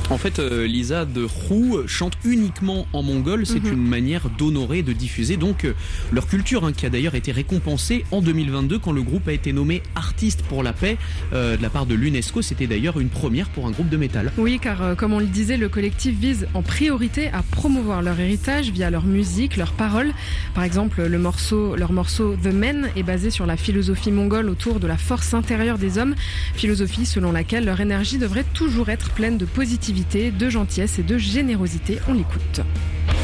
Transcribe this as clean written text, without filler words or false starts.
En fait, Lisa de Roux chante uniquement en mongol. C'est une manière d'honorer, de diffuser donc leur culture, qui a d'ailleurs été récompensée en 2022 quand le groupe a été nommé artiste pour la paix de la part de l'UNESCO. C'était d'ailleurs une première pour un groupe de métal. Oui, car comme on le disait, le collectif vise en priorité à promouvoir leur héritage via leur musique, leurs paroles. Par exemple, leur morceau The Men est basé sur la philosophie mongole autour de la force intérieure des hommes, philosophie selon laquelle leur énergie devrait toujours être pleine de positivité, de gentillesse et de générosité. On l'écoute.